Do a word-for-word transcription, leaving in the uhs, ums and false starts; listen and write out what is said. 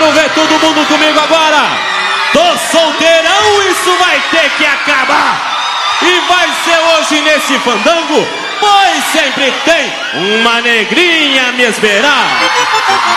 quero ver todo mundo comigo agora. Tô solteirão, isso vai ter que acabar. E vai ser hoje nesse fandango, pois sempre tem uma negrinha a me esperar.